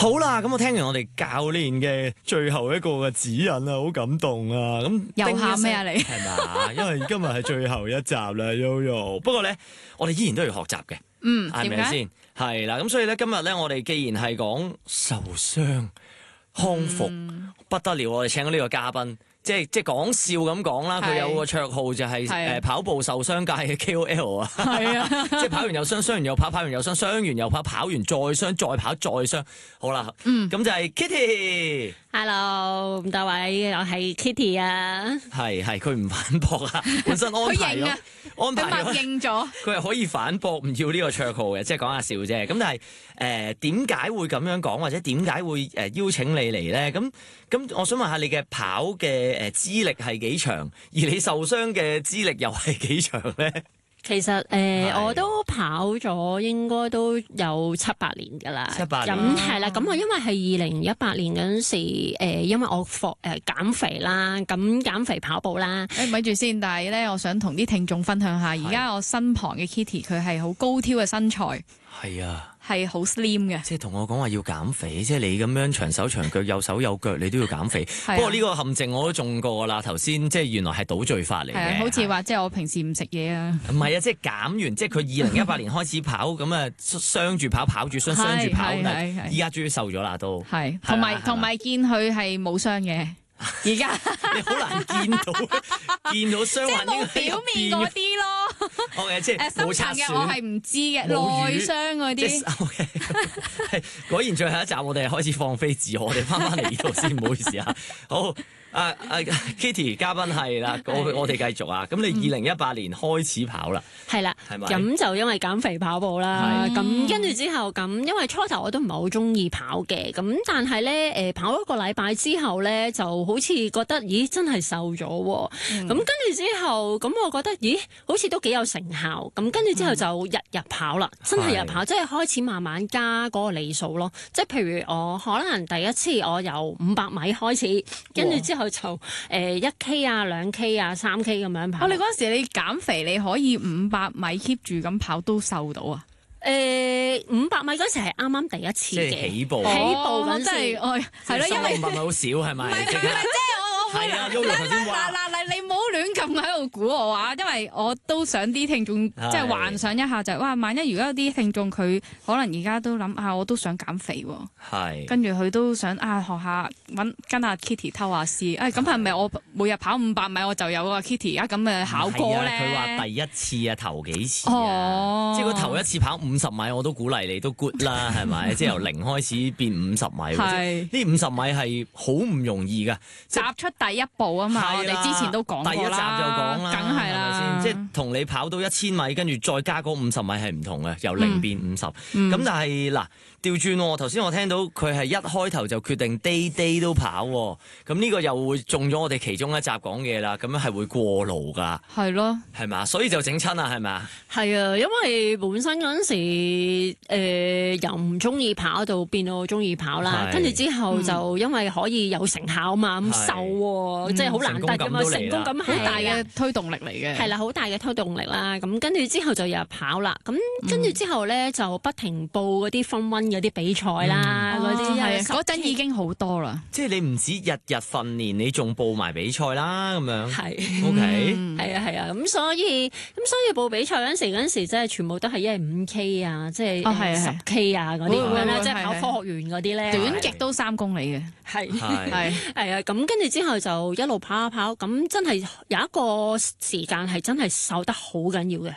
好啦，咁我聽完我哋教練嘅最後一個嘅指引啊，好感動啊！咁又喊咩啊你？ 係嘛？因為今日係最後一集啦，Yoyo。不過咧，我哋依然都要學習嘅，係咪先？係啦，咁所以咧，今日咧，我哋既然係講受傷康復，不得了，我哋請咗呢個嘉賓。即係講笑咁講啦，佢有個綽號就係跑步受傷界嘅 KOL 啊，係啊，即係跑完又傷，傷完又跑，跑完又傷，傷完又跑，跑完再傷，再跑再傷。好啦，咁就係 Kitty。Hello， 咁多位，我係 Kitty 啊。 係佢唔反駁啊，本身安排咗，安排咗，認咗， 佢係可以反駁唔要呢個綽號嘅，即係講下笑啫。咁但係點解會咁樣講，或者點解會邀請你嚟咧？咁我想問下你嘅跑嘅資歷係幾長，而你受傷嘅資歷又係幾長咧？ 其實我都跑咗應該都有7-8年㗎啦。 7-8年咁係啦，咁我因為係2018年嗰陣時，因為我減肥啦，咁減肥跑步啦。 咪住先，但係咧，我想同啲聽眾分享下，而家我身旁嘅 Kitty 佢係好高挑嘅身材。 係啊。 係好 slim 嘅， 即係同我講話要減肥，即係你咁樣長手長腳，有手有腳，你都要減肥。不過呢個陷阱我都中過啦。頭先即係原來係倒敘法嚟嘅， 好似話即係我平時唔食嘢啊。 唔係啊，即係減完，即係佢2018年開始跑，咁啊傷住跑，跑住傷，傷住跑，依家終於瘦咗啦都。係， 同埋見佢係冇傷嘅。而家你好難見到傷患，應該表面嗰啲咯。 OK， 即係冇擦損， 我係唔知嘅內傷嗰啲。 OK， 果然最後一集我哋開始放飛自我，哋翻嚟呢度先，唔好意思啊。好。Kitty 嘉賓係啦，我哋繼續啊！咁你2018年開始跑啦， 係啦，係咪？咁就因為減肥跑步啦，咁跟住之後咁，因為初頭我都唔係好中意跑嘅，咁但係咧跑一個禮拜之後咧，就好似覺得咦真係瘦咗喎，咁跟住之後咁我覺得咦好似都幾有成效，咁跟住之後就日日跑啦，真係日跑，即係開始慢慢加嗰個里數咯，即係譬如我可能第一次我由500米開始，跟住之後就1K 啊、2K 啊、3K 咁樣跑。 你嗰陣時你減肥，你可以500米 keep 住咁跑都瘦到啊 ？500米嗰時係啱啱第一次嘅， 即係起步嗰陣時， 係咯，因為 500米好少係咪？ 即係係啊，你唔好亂咁喺度估我話，因為我都想啲聽眾即係幻想一下就係哇，萬一如果有啲聽眾佢可能而家都諗啊，我都想減肥喎， 係跟住佢都想啊學下跟阿 Kitty 偷下師，咁係咪我每日跑500米我就有個 Kitty 而家咁嘅效果咧？ 佢話第一次啊，頭幾次啊，即係佢頭一次跑50米我都鼓勵你都 good 啦，係咪？即係由0開始變50米，呢50米係好唔容易㗎， 踏出第一步啊嘛！我哋之前都講過啦， 第一集就講啦， 梗係啦， 即係同你跑到1000米，跟住再加嗰50米係唔同嘅，由0變50。咁但係嗱，調轉喎，頭先我聽到佢係一開頭就決定 day 都跑，咁呢個又會中咗我哋其中一集講嘅啦，咁樣係會過勞㗎。 係咯， 係嘛？所以就整親啦，係咪啊？ 係啊，因為本身嗰陣時由唔中意跑到變到中意跑啦，跟住之後就因為可以有成效嘛，咁瘦喎，即係好難得㗎嘛，成功咁好大嘅推動力嚟嘅。 係啦，好大嘅推動力啦。咁跟住之後就日日跑啦。咁跟住之後咧就不停報嗰啲分溫嗰啲比賽啦，嗰啲嗰陣已經好多啦。 即係你唔止日日訓練，你仲報埋比賽啦，咁樣。 係 ，OK， 係啊。咁所以報比賽嗰陣時，即係全部都係5K 啊，即係10K 啊嗰啲咁樣啦，即係跑科學園嗰啲咧， 短極都3公里嘅。 係啊，咁跟住之後就一路跑，咁真係有一個時間係真係瘦得好緊要嘅。